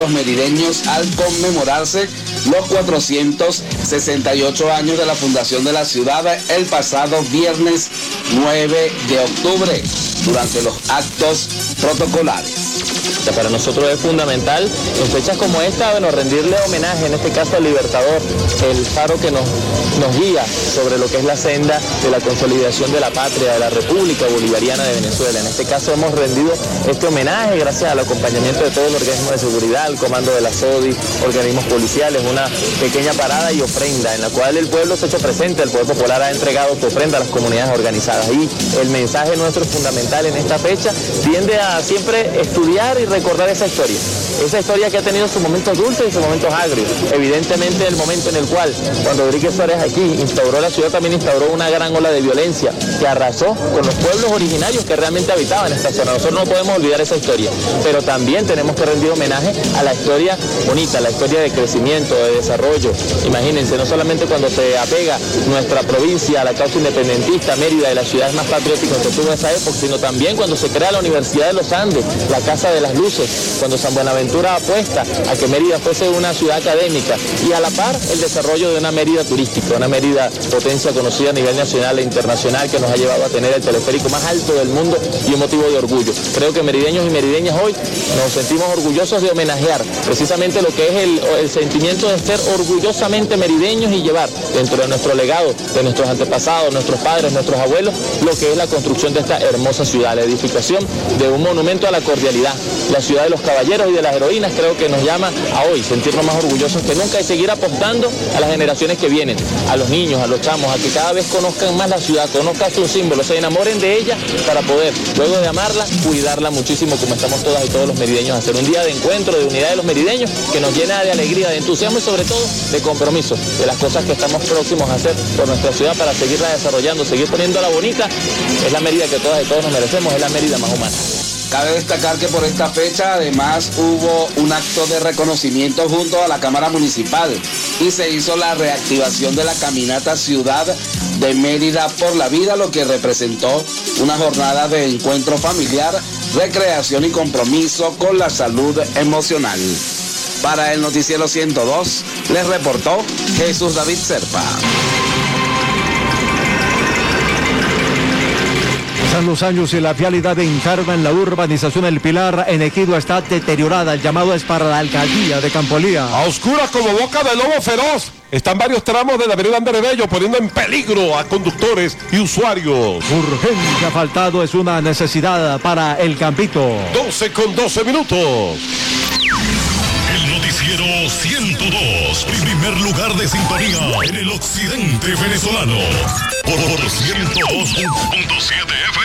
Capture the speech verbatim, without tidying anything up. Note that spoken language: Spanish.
los merideños al conmemorarse los cuatrocientos sesenta y ocho años de la fundación de la ciudad el pasado viernes nueve de octubre, durante los actos protocolares. Para nosotros es fundamental en fechas como esta, bueno, rendirle homenaje, en este caso al Libertador, el faro que nos, nos guía sobre lo que es la senda de la consolidación de la patria, de la República Bolivariana de Venezuela. En este caso hemos rendido este homenaje gracias al acompañamiento de todos los organismos de seguridad, el comando de la S O D I, organismos policiales, una pequeña parada y ofrenda en la cual el pueblo se ha hecho presente, el pueblo popular ha entregado su ofrenda a las comunidades organizadas. Y el mensaje nuestro fundamental en esta fecha tiende a siempre estudiar y recordar esa historia, esa historia que ha tenido sus momentos dulces y sus momentos agrios. Evidentemente el momento en el cual, cuando Enrique Suárez aquí instauró la ciudad, también instauró una gran ola de violencia que arrasó con los pueblos originarios que realmente habitaban esta zona. Nosotros no podemos olvidar esa historia, pero también tenemos que rendir homenaje a la historia bonita, la historia de crecimiento, de desarrollo. Imagínense, no solamente cuando se apega nuestra provincia a la causa independentista, Mérida, de las ciudades más patrióticas que tuvo esa época, sino también cuando se crea la Universidad de los Andes, la Casa de las Luces, cuando San Buenaventura apuesta a que Mérida fuese una ciudad académica y a la par el desarrollo de una Mérida turística, una Mérida potencia conocida a nivel nacional e internacional que nos ha llevado a tener el teleférico más alto del mundo y un motivo de orgullo. Creo que merideños y merideñas hoy nos sentimos orgullosos de homenajear precisamente lo que es el, el sentimiento de ser orgullosamente merideños y llevar dentro de nuestro legado, de nuestros antepasados, nuestros padres, nuestros abuelos, lo que es la construcción de esta hermosa ciudad, la edificación de un monumento a la cordialidad. La ciudad de los caballeros y de las heroínas creo que nos llama a hoy sentirnos más orgullosos que nunca y seguir apostando a las generaciones que vienen, a los niños, a los chamos, a que cada vez conozcan más la ciudad, conozcan sus símbolos, se enamoren de ella para poder, luego de amarla, cuidarla muchísimo como estamos todas y todos los merideños, hacer un día de encuentro, de unidad de los merideños que nos llena de alegría, de entusiasmo y sobre todo de compromiso, de las cosas que estamos próximos a hacer por nuestra ciudad para seguirla desarrollando, seguir poniéndola bonita. Es la Mérida que todas y todos nos merecemos, es la Mérida más humana. Cabe destacar que por esta fecha además hubo un acto de reconocimiento junto a la Cámara Municipal y se hizo la reactivación de la caminata Ciudad de Mérida por la Vida, lo que representó una jornada de encuentro familiar, recreación y compromiso con la salud emocional. Para el Noticiero ciento dos, les reportó Jesús David Serpa. Pasan los años y la vialidad en Carva, en la urbanización El Pilar, en Ejido, está deteriorada. El llamado es para la alcaldía de Campolía. A oscuras como boca de lobo feroz. Están varios tramos de la avenida Andrés Bello poniendo en peligro a conductores y usuarios. Urgente asfaltado es una necesidad para el Campito. doce con doce minutos. El noticiero ciento dos, primer lugar de sintonía en el occidente venezolano. Por ciento dos punto siete F